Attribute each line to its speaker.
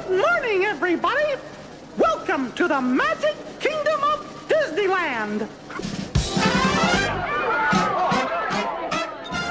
Speaker 1: Good morning, everybody. Welcome to the Magic Kingdom of Disneyland.